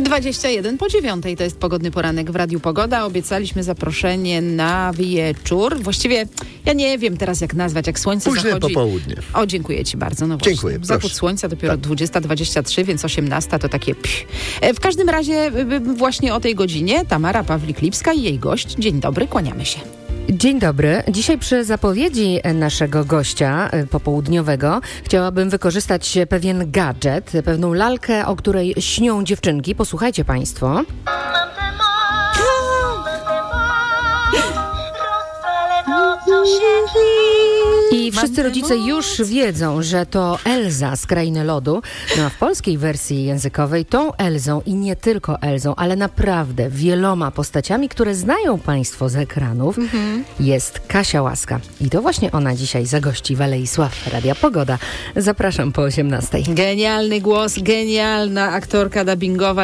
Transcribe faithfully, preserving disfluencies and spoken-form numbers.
dwadzieścia jeden po dziewiątej to jest pogodny poranek w Radiu Pogoda. Obiecaliśmy zaproszenie na wieczór. Właściwie ja nie wiem teraz jak nazwać, jak słońce Późne zachodzi. popołudnie. O, dziękuję ci bardzo. No właśnie. Dziękuję, Zachód proszę. słońca dopiero Tak. dwudziesta dwadzieścia trzy, więc osiemnasta to takie pś. E, W każdym razie y, y, właśnie o tej godzinie Tamara Pawlik-Lipska i jej gość. Dzień dobry, kłaniamy się. Dzień dobry. Dzisiaj przy zapowiedzi naszego gościa y, popołudniowego chciałabym wykorzystać pewien gadżet, pewną lalkę, o której śnią dziewczynki. Posłuchajcie państwo. Mam tę moc, mam tę moc, rozpalę to, co się tli. I wszyscy rodzice już wiedzą, że to Elza z Krainy Lodu. No a w polskiej wersji językowej tą Elzą i nie tylko Elzą, ale naprawdę wieloma postaciami, które znają państwo z ekranów, mhm. jest Kasia Łaska. I to właśnie ona dzisiaj zagości w Alei Sław Radia Pogoda. Zapraszam po osiemnastej. Genialny głos, genialna aktorka dubbingowa.